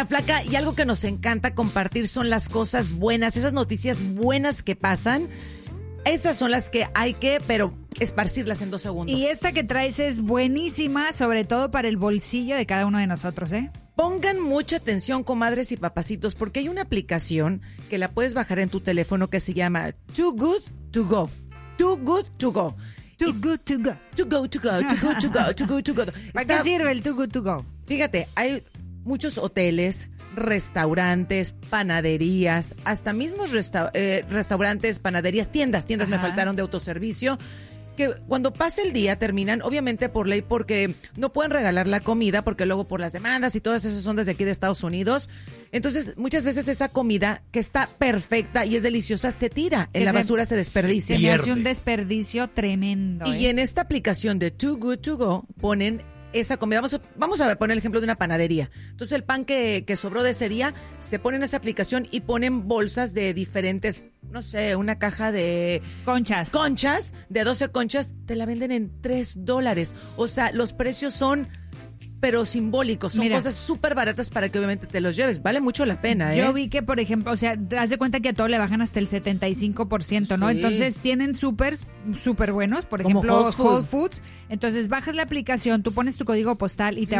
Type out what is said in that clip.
Mira, Flaca, y algo que nos encanta compartir son las cosas buenas, esas noticias buenas que pasan. Esas son las que hay que, pero esparcirlas en 2 segundos. Y esta que traes es buenísima, sobre todo para el bolsillo de cada uno de nosotros, ¿eh? Pongan mucha atención, comadres y papacitos, porque hay una aplicación que la puedes bajar en tu teléfono que se llama Too Good To Go. Too Good To Go. Too Good To Go. Too Go To Go, Too Good To Go, Too Good To Go. ¿Para qué sirve el Too Good To Go? Fíjate, hay muchos hoteles, restaurantes, panaderías, hasta mismos restaurantes, panaderías, tiendas me faltaron de autoservicio, que cuando pase el día terminan, obviamente por ley, porque no pueden regalar la comida, porque luego por las demandas y todas esas ondas de aquí de Estados Unidos. Entonces, muchas veces esa comida que está perfecta y es deliciosa se tira, en la basura se desperdicia. Se me hace un desperdicio tremendo. Y en esta aplicación de Too Good To Go ponen esa comida. Vamos a poner el ejemplo de una panadería. Entonces el pan que sobró de ese día se pone en esa aplicación y ponen bolsas de diferentes, no sé, una caja de conchas de 12 conchas, te la venden en $3. O sea, los precios son pero simbólicos, son cosas súper baratas para que obviamente te los lleves, vale mucho la pena, ¿eh? Yo vi que, por ejemplo, o sea, haz de cuenta que a todo le bajan hasta el 75%, ¿no? Sí. Entonces tienen súper buenos, por Como ejemplo, Whole Whole Foods. Entonces bajas la aplicación, tú pones tu código postal y te